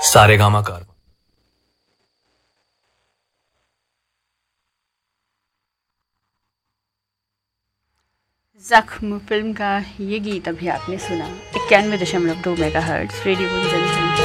सारेगामा कारवा। जख्म फिल्म का ये गीत अभी आपने सुना 91.2 मेगाहर्ट्ज़ रेडियो गुंजन